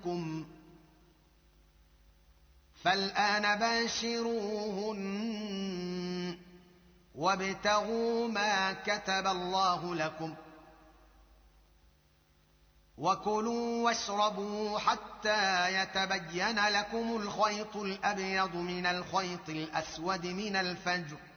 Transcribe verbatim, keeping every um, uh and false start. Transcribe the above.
منكم فالآن باشروهن وابتغوا ما كتب الله لكم وكلوا واشربوا حتى يتبين لكم الخيط الأبيض من الخيط الأسود من الفجر